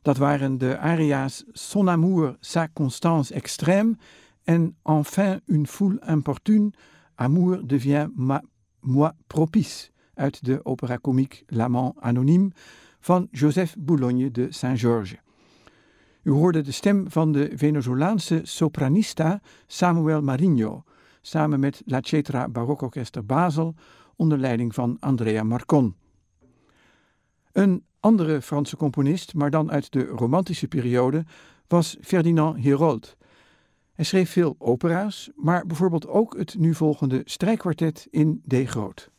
Dat waren de aria's Son amour, sa constance extrême en Enfin une foule importune, Amour devient moi propice uit de opera comique L'amant anonyme van Joseph Boulogne de Saint-Georges. U hoorde de stem van de Venezolaanse sopranista Samuel Marinho, samen met La Cetra Barokorkester Basel onder leiding van Andrea Marcon. Een andere Franse componist, maar dan uit de romantische periode, was Ferdinand Hérold. Hij schreef veel opera's, maar bijvoorbeeld ook het nu volgende strijkkwartet in D groot.